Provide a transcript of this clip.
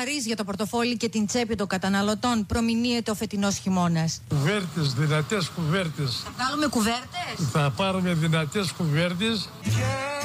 βαρύς για το πορτοφόλι και την τσέπη των καταναλωτών προμηνύεται ο φετινός χειμώνας? Κουβέρτες, δυνατές κουβέρτες. Θα βγάλουμε κουβέρτες? Θα πάρουμε δυνατές κουβέρτες.